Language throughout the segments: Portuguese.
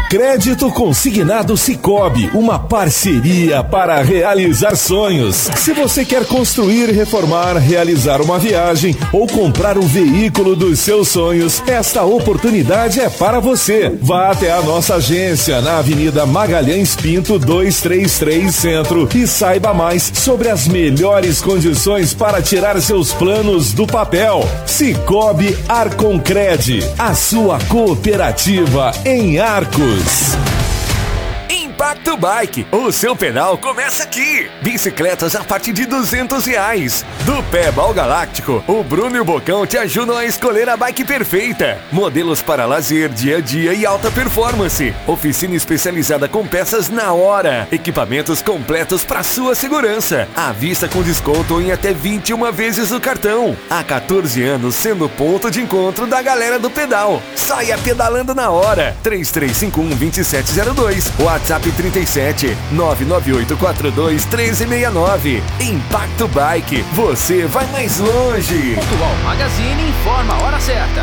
Crédito Consignado Sicoob, uma parceria para realizar sonhos. Se você quer construir, reformar, realizar uma viagem ou comprar o veículo dos seus sonhos, esta oportunidade é para você. Vá até a nossa agência na Avenida Magalhães Pinto 233 Centro e saiba mais sobre as melhores condições para tirar seus planos do papel. Sicoob Arconcred, a sua cooperativa em Arcos. Impacto Bike, o seu pedal começa aqui. Bicicletas a partir de R$200. Do Pedal Galáctico, o Bruno e o Bocão te ajudam a escolher a bike perfeita. Modelos para lazer, dia a dia e alta performance. Oficina especializada com peças na hora. Equipamentos completos para sua segurança. À vista com desconto em até 21 vezes o cartão. Há 14 anos sendo ponto de encontro da galera do pedal. Saia pedalando na hora. 3351-2702. WhatsApp 37 99842 1369. Impacto Bike, você vai mais longe. Pontual Magazine informa a hora certa.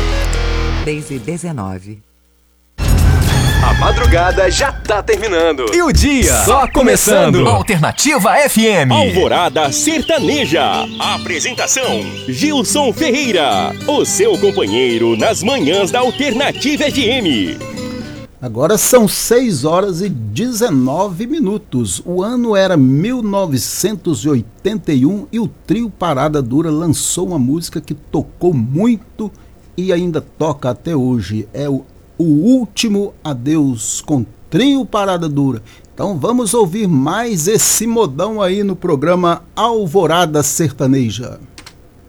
6h19. A madrugada já tá terminando. E o dia só começando. Alternativa FM. Alvorada Sertaneja. Apresentação: Gilson Ferreira, o seu companheiro nas manhãs da Alternativa FM. Agora são 6h19. O ano era 1981 e o trio Parada Dura lançou uma música que tocou muito e ainda toca até hoje. É o Último Adeus com trio Parada Dura. Então vamos ouvir mais esse modão aí no programa Alvorada Sertaneja.